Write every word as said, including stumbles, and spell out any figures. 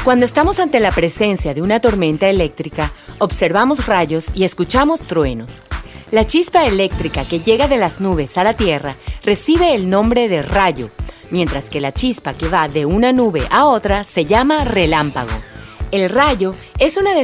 Cuando estamos ante la presencia de una tormenta eléctrica, observamos rayos y escuchamos truenos. La chispa eléctrica que llega de las nubes a la Tierra recibe el nombre de rayo, mientras que la chispa que va de una nube a otra se llama relámpago. El rayo es una de